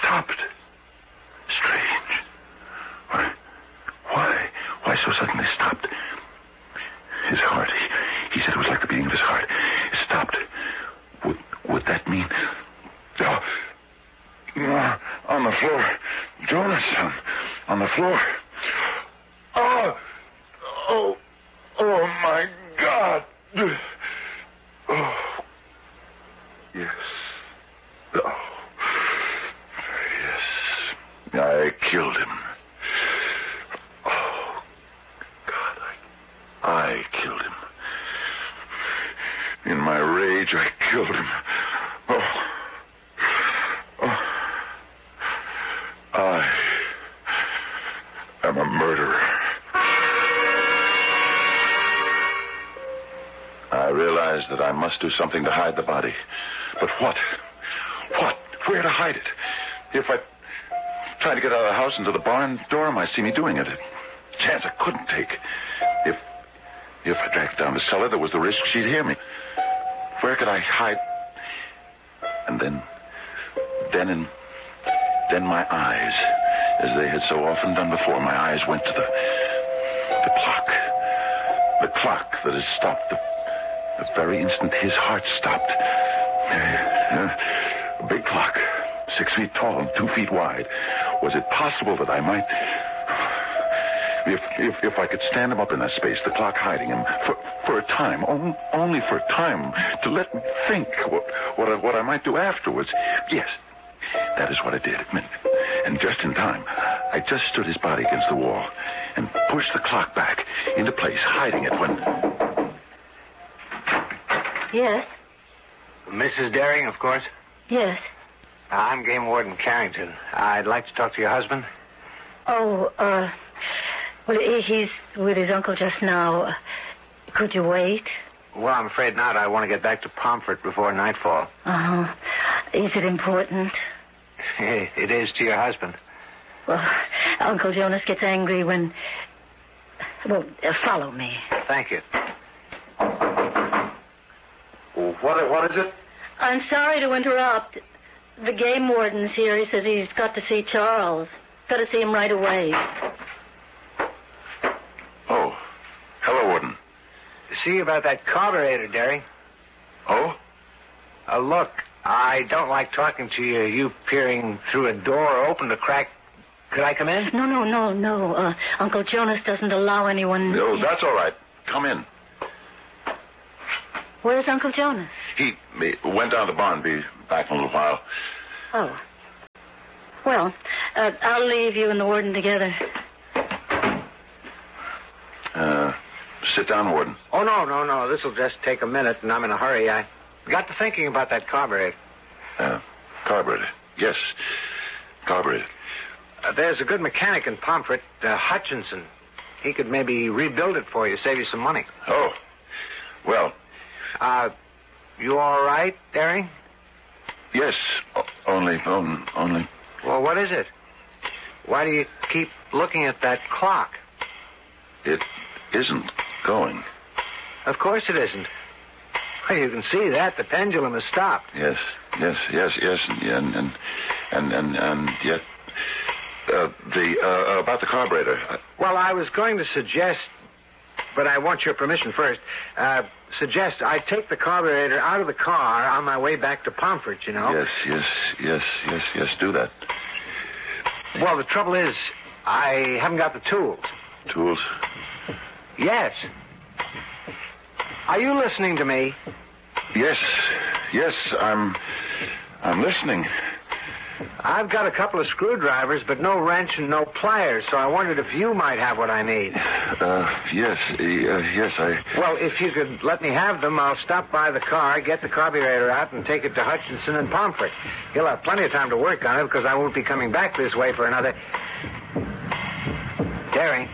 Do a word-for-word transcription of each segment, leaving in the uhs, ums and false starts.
stopped. Strange. Why? Why? Why so suddenly stopped? His heart. He, he said it was like the beating of his heart. It stopped. Would, would that mean... Oh, uh, on the floor. Jonas, on, on the floor. Oh, oh, oh, my God. Oh, yes. Oh, yes. I killed him. Oh, God, I, I killed him. In my rage, I killed him. Oh, oh. I am a murderer. I realized that I must do something to hide the body. But what? What? Where to hide it? If I tried to get out of the house into the barn, Dora might see me doing it. A chance I couldn't take. If if I dragged it down the cellar, there was the risk she'd hear me. Where could I hide? And then, then in, then my eyes, as they had so often done before, my eyes went to the, the clock. The clock that had stopped the, the very instant his heart stopped. Uh, a big clock, six feet tall and two feet wide. Was it possible that I might... If, if if I could stand him up in that space, the clock hiding him, for, for a time, on, only for a time, to let me think what what I, what I might do afterwards. Yes, that is what I did. And just in time, I just stood his body against the wall and pushed the clock back into place, hiding it when... Yes? Missus Daring, of course? Yes. Uh, I'm Game Warden Carrington. I'd like to talk to your husband. Oh, uh... Well, he's with his uncle just now. Could you wait? Well, I'm afraid not. I want to get back to Pomfret before nightfall. Uh-huh. Is it important? It is to your husband. Well, Uncle Jonas gets angry when... Well, uh, follow me. Thank you. What, what is it? I'm sorry to interrupt. The game warden's here. He says he's got to see Charles. Got to see him right away. Oh. Hello, Warden. See about that carburetor, Daring. Oh? Uh, look, I don't like talking to you. You peering through a door open to crack. Could I come in? No, no, no, no. Uh, Uncle Jonas doesn't allow anyone... No, that's all right. Come in. Where's Uncle Jonas? He, he went down to the barn. Be back in a little while. Oh. Well, uh, I'll leave you and the warden together. Uh, sit down, Warden. Oh, no, no, no. This'll just take a minute, and I'm in a hurry. I got to thinking about that carburetor. Uh, carburetor. Yes, carburetor. Uh, there's a good mechanic in Pomfret, uh, Hutchinson. He could maybe rebuild it for you, save you some money. Oh, well... Uh, you all right, Daring? Yes, o- only, on, only... Well, what is it? Why do you keep looking at that clock? It isn't going. Of course it isn't. Well, you can see that. The pendulum has stopped. Yes, yes, yes, yes, and and and and, and, and yet uh, the uh, about the carburetor. Well, I was going to suggest, but I want your permission first. Uh, suggest I take the carburetor out of the car on my way back to Pomfret. You know. Yes, yes, yes, yes, yes. Do that. Well, the trouble is, I haven't got the tools. Tools? Yes. Are you listening to me? Yes, yes, I'm... I'm listening. I've got a couple of screwdrivers, but no wrench and no pliers, so I wondered if you might have what I need. Uh, yes, uh, yes, I... Well, if you could let me have them, I'll stop by the car, get the carburetor out, and take it to Hutchinson and Pomfret. He'll have plenty of time to work on it, because I won't be coming back this way for another... Daring.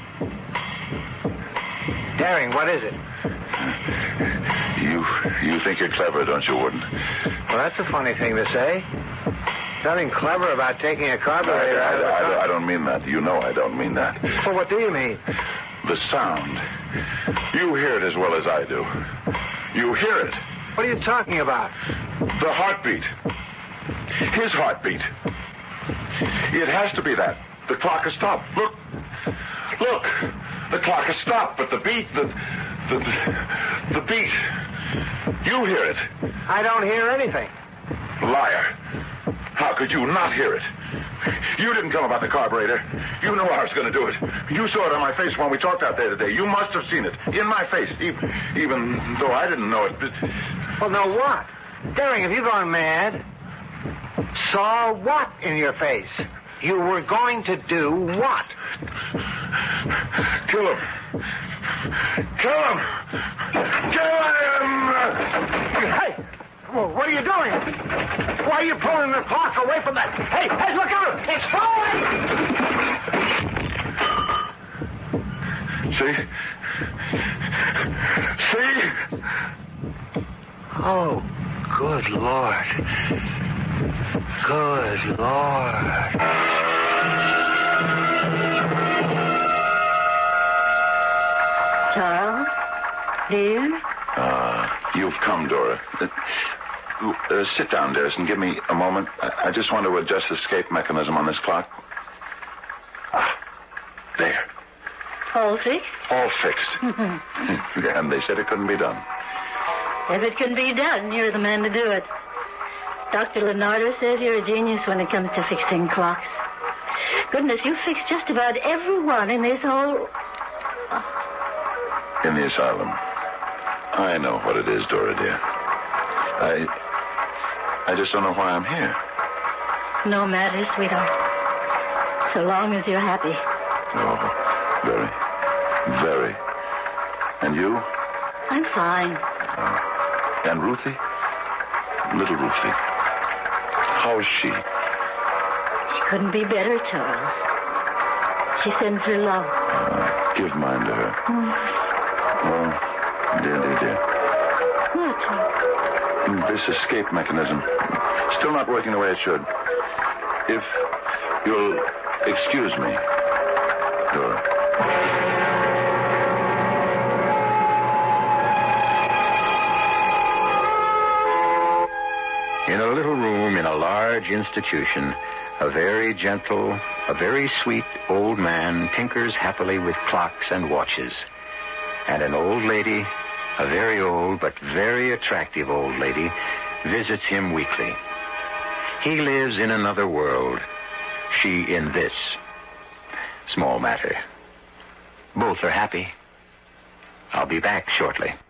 Daring, what is it? You you think you're clever, don't you, Warden? Well, that's a funny thing to say. Nothing clever about taking a carburetor I, I, out of the I, car. I don't mean that. You know I don't mean that. Well, what do you mean? The sound. You hear it as well as I do. You hear it. What are you talking about? The heartbeat. His heartbeat. It has to be that. The clock has stopped. Look. Look. The clock has stopped, but the beat, the... The, the beat. You hear it. I don't hear anything. Liar. How could you not hear it? You didn't come about the carburetor. You knew I was going to do it. You saw it on my face when we talked out there today. You must have seen it. In my face. Even, even though I didn't know it. But... Well, no, what? Daring, have you gone mad? Saw what in your face? You were going to do what? Kill him. Kill him! Kill him! Hey! Well, what are you doing? Why are you pulling the clock away from that? Hey, hey, look out! It's falling! See? See? Oh, good Lord. Good Lord. Charles? Dear? Uh, you've come, Dora. Uh, uh, sit down, dearest, and give me a moment. I, I just want to adjust the escape mechanism on this clock. Ah, there. All fixed? All fixed. And they said it couldn't be done. If it can be done, you're the man to do it. Doctor Leonardo says you're a genius when it comes to fixing clocks. Goodness, you fixed just about every one in this whole... In the asylum. I know what it is, Dora, dear. I... I just don't know why I'm here. No matter, sweetheart. So long as you're happy. Oh, very, very. And you? I'm fine. Uh, and Ruthie? Little Ruthie. How's she? She couldn't be better, Charles. She sends her love. Uh, give mine to her. Mm. Oh, dear, dear, dear. What, Charles? This escape mechanism. Still not working the way it should. If you'll excuse me, Dora. In a little room in a large institution, a very gentle, a very sweet old man tinkers happily with clocks and watches. And an old lady, a very old but very attractive old lady, visits him weekly. He lives in another world, she in this. Small matter. Both are happy. I'll be back shortly.